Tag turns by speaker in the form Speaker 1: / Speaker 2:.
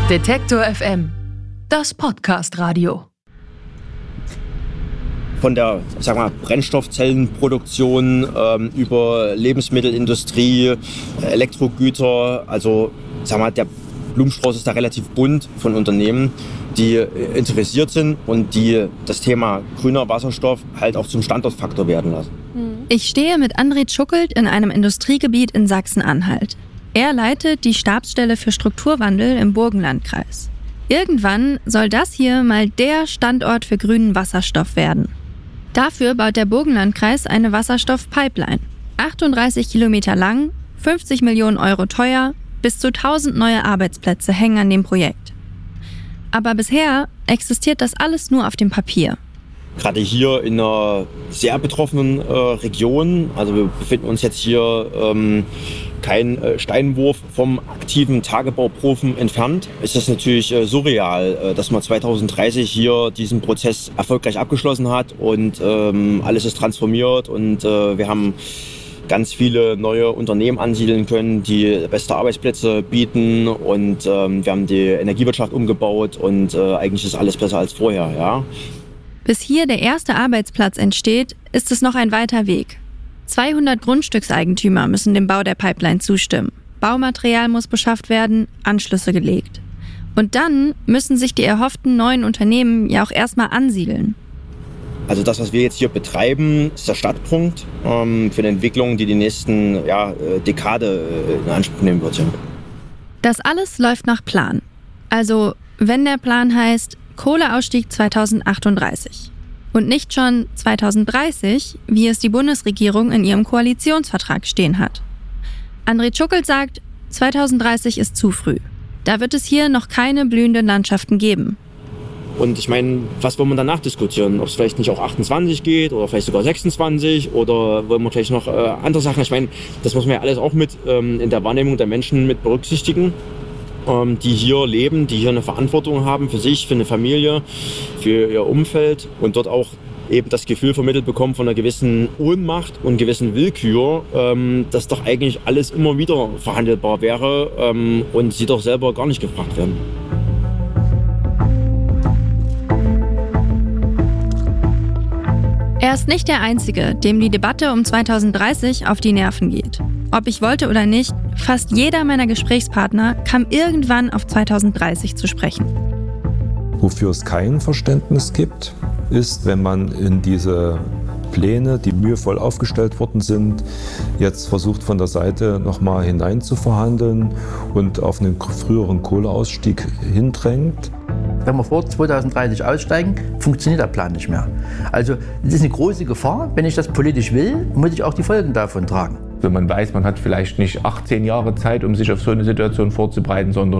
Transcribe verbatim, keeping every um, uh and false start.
Speaker 1: Detektor F M, das Podcast-Radio.
Speaker 2: Von der, sag mal, Brennstoffzellenproduktion ähm, über Lebensmittelindustrie, Elektrogüter, also sag mal, der Blumenstrauß ist da relativ bunt von Unternehmen, die interessiert sind und die das Thema grüner Wasserstoff halt auch zum Standortfaktor werden lassen.
Speaker 3: Ich stehe mit André Tschuckelt in einem Industriegebiet in Sachsen-Anhalt. Er leitet die Stabsstelle für Strukturwandel im Burgenlandkreis. Irgendwann soll das hier mal der Standort für grünen Wasserstoff werden. Dafür baut der Burgenlandkreis eine Wasserstoffpipeline. achtunddreißig Kilometer lang, fünfzig Millionen Euro teuer, bis zu tausend neue Arbeitsplätze hängen an dem Projekt. Aber bisher existiert das alles nur auf dem Papier.
Speaker 2: Gerade hier in einer sehr betroffenen äh, Region, also wir befinden uns jetzt hier ähm, kein äh, Steinwurf vom aktiven Tagebauprofen entfernt, ist das natürlich äh, surreal, äh, dass man zweitausenddreißig hier diesen Prozess erfolgreich abgeschlossen hat und ähm, alles ist transformiert und äh, wir haben ganz viele neue Unternehmen ansiedeln können, die beste Arbeitsplätze bieten und ähm, wir haben die Energiewirtschaft umgebaut und äh, eigentlich ist alles besser als vorher, ja.
Speaker 3: Bis hier der erste Arbeitsplatz entsteht, ist es noch ein weiter Weg. zweihundert Grundstückseigentümer müssen dem Bau der Pipeline zustimmen. Baumaterial muss beschafft werden, Anschlüsse gelegt. Und dann müssen sich die erhofften neuen Unternehmen ja auch erstmal ansiedeln.
Speaker 2: Also das, was wir jetzt hier betreiben, ist der Startpunkt ähm, für eine Entwicklung, die die nächsten ja, Dekade in Anspruch nehmen wird. Ja.
Speaker 3: Das alles läuft nach Plan. Also wenn der Plan heißt Kohleausstieg zweitausendachtunddreißig und nicht schon zweitausenddreißig, wie es die Bundesregierung in ihrem Koalitionsvertrag stehen hat. André Tschuckelt sagt, zweitausenddreißig ist zu früh. Da wird es hier noch keine blühenden Landschaften geben.
Speaker 2: Und ich meine, was wollen wir danach diskutieren? Ob es vielleicht nicht auch achtundzwanzig geht oder vielleicht sogar sechsundzwanzig oder wollen wir vielleicht noch äh, andere Sachen? Ich meine, das muss man ja alles auch mit ähm, in der Wahrnehmung der Menschen mit berücksichtigen, ähm, die hier leben, die hier eine Verantwortung haben für sich, für eine Familie, für ihr Umfeld und dort auch eben das Gefühl vermittelt bekommen von einer gewissen Ohnmacht und gewissen Willkür, ähm, dass doch eigentlich alles immer wieder verhandelbar wäre ähm, und sie doch selber gar nicht gefragt werden.
Speaker 3: Er ist nicht der Einzige, dem die Debatte um zweitausenddreißig auf die Nerven geht. Ob ich wollte oder nicht, fast jeder meiner Gesprächspartner kam irgendwann auf zweitausenddreißig zu sprechen.
Speaker 4: Wofür es kein Verständnis gibt, ist, wenn man in diese Pläne, die mühevoll aufgestellt worden sind, jetzt versucht von der Seite nochmal hinein zu verhandeln und auf einen früheren Kohleausstieg hindrängt.
Speaker 5: Wenn wir vor zweitausenddreißig aussteigen, funktioniert der Plan nicht mehr. Also das ist eine große Gefahr. Wenn ich das politisch will, muss ich auch die Folgen davon tragen.
Speaker 6: Wenn man weiß, man hat vielleicht nicht achtzehn Jahre Zeit, um sich auf so eine Situation vorzubereiten, sondern